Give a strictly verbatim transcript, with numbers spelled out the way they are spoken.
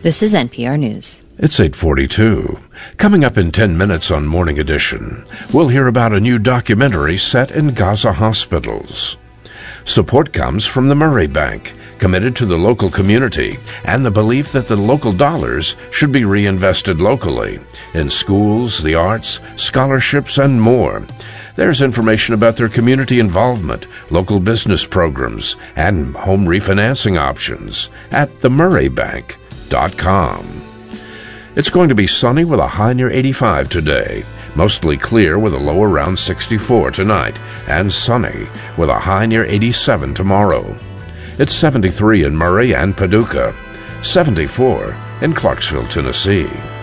This is N P R News. It's eight forty-two. Coming up in ten minutes on Morning Edition, we'll hear about a new documentary set in Gaza hospitals. Support comes from the Murray Bank, committed to the local community, and the belief that the local dollars should be reinvested locally, in schools, the arts, scholarships, and more. There's information about their community involvement, local business programs, and home refinancing options at the murray bank dot com. It's going to be sunny with a high near eighty-five today, mostly clear with a low around sixty-four tonight, and sunny with a high near eighty-seven tomorrow. It's seventy-three in Murray and Paducah, seventy-four in Clarksville, Tennessee.